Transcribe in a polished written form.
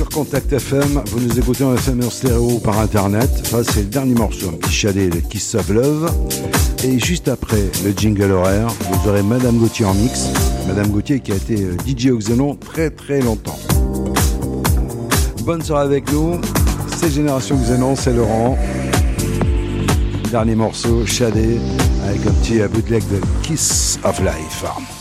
sur Contact FM, vous nous écoutez en FM et en stéréo par internet. Ça c'est le dernier morceau, un petit Shadé de Kiss of Love. Et juste après le jingle horaire, vous aurez Madame Gauthier en mix. Madame Gauthier qui a été DJ au Xenon très très longtemps. Bonne soirée avec nous, c'est Génération Xenon, c'est Laurent. Dernier morceau, Shadé, avec un petit bootleg de Kiss of Life.